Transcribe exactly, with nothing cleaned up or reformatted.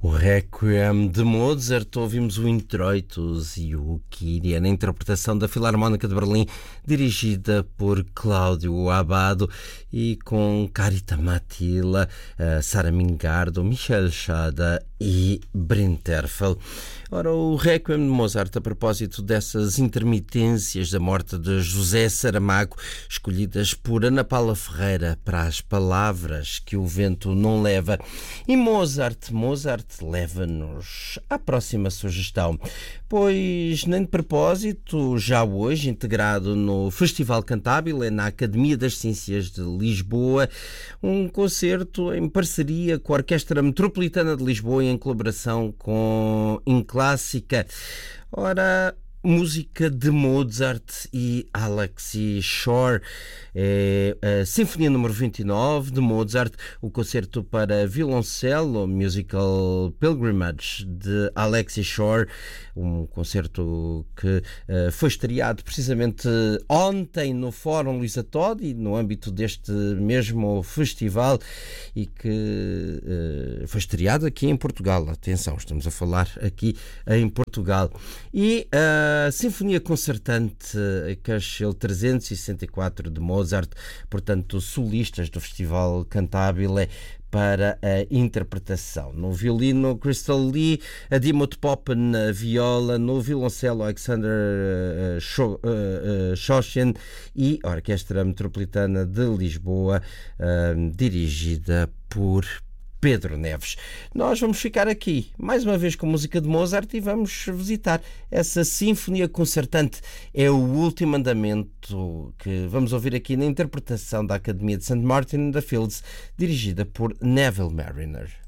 O Requiem de Mozart, ouvimos o Introitus e o Kyrie na interpretação da Filarmónica de Berlim, dirigida por Cláudio Abbado e com Carita Matila, Sara Mingardo, Michel Chada e Brinterfel. Ora, o Requiem de Mozart, a propósito dessas intermitências da morte de José Saramago, escolhidas por Ana Paula Ferreira para as palavras que o vento não leva. E Mozart, Mozart leva-nos à próxima sugestão, pois nem de propósito, já hoje integrado no Festival Cantabile, na Academia das Ciências de Lisboa, um concerto em parceria com a Orquestra Metropolitana de Lisboa em colaboração com Inclássica. Ora, música de Mozart e Alexei Shore, é a Sinfonia número vinte e nove de Mozart, o concerto para violoncelo, Musical Pilgrimage de Alexei Shore, um concerto que uh, foi estreado precisamente ontem no Fórum Luísa Todi, no âmbito deste mesmo festival, e que uh, foi estreado aqui em Portugal. Atenção, estamos a falar aqui em Portugal. E uh, a Sinfonia Concertante Köchel trezentos e sessenta e quatro de Mozart, portanto, solistas do Festival Cantabile para a interpretação. No violino, Crystal Lee, a Dimut Poppen, a viola, no violoncelo, Alexander Shoshin e a Orquestra Metropolitana de Lisboa, uh, dirigida por Pedro Neves. Nós vamos ficar aqui, mais uma vez, com música de Mozart e vamos visitar essa Sinfonia Concertante. É o último andamento que vamos ouvir aqui na interpretação da Academia de Saint Martin in the Fields, dirigida por Neville Marriner.